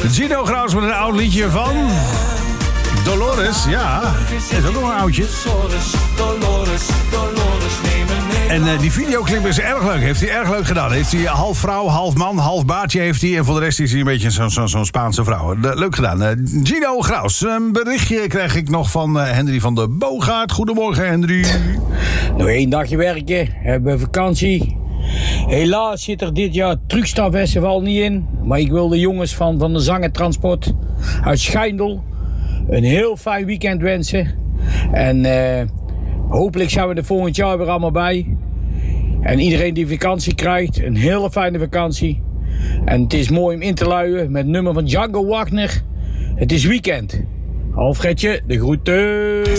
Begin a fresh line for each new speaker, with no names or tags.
Gino Graus met een oud liedje van Dolores, ja. Dat is ook nog een oudje. En die videoclip is erg leuk. Heeft hij erg leuk gedaan. Heeft hij half vrouw, half man, half baardje heeft hij. En voor de rest is hij een beetje zo'n Spaanse vrouw. Leuk gedaan. Gino Graus. Een berichtje krijg ik nog van Henry van der Boogaard. Goedemorgen, Henry.
Nog 1 dagje werken. Hebben vakantie. Helaas zit er dit jaar het Truckstar-festival niet in. Maar ik wil de jongens van de Zangertransport uit Schijndel een heel fijn weekend wensen. En hopelijk zijn we er volgend jaar weer allemaal bij. En iedereen die vakantie krijgt, een hele fijne vakantie. En het is mooi om in te luien met het nummer van Django Wagner. Het is weekend. Alfredje, de groeten.